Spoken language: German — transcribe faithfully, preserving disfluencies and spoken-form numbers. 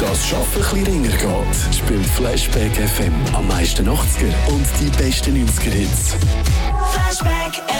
das Schaffen ein bisschen länger geht, spielt Flashback F M am meisten achtziger und die besten neunziger Hits. Flashback F M.